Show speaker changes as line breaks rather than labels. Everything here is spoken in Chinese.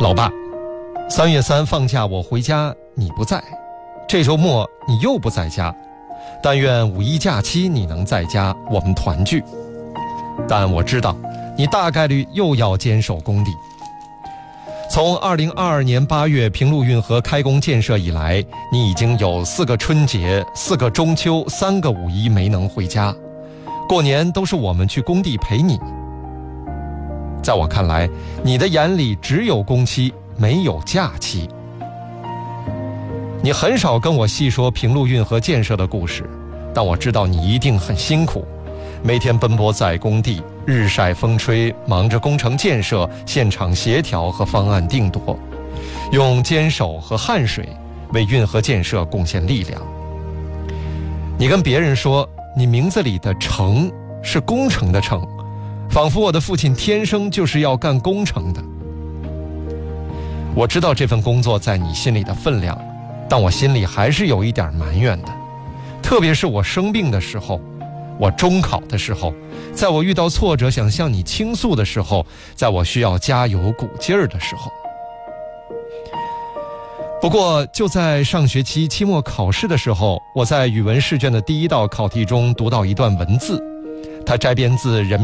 老爸，3月3放假我回家你不在，这周末你又不在家，但愿5一假期你能在家，我们团聚。但我知道你大概率又要坚守工地。从2022年8月平陆运河开工建设以来，你已经有4个春节、4个中秋、3个5一没能回家，过年都是我们去工地陪你。在我看来，你的眼里只有工期，没有假期。你很少跟我细说平陆运河建设的故事，但我知道你一定很辛苦，每天奔波在工地，日晒风吹，忙着工程建设、现场协调和方案定夺，用坚守和汗水为运河建设贡献力量。你跟别人说你名字里的程是工程的程，仿佛我的父亲天生就是要干工程的。我知道这份工作在你心里的分量，但我心里还是有一点埋怨的，特别是我生病的时候，我中考的时候，在我遇到挫折想向你倾诉的时候，在我需要加油鼓劲儿的时候。不过就在上学期期末考试的时候，我在语文试卷的第1道考题中读到一段文字，它摘编自人民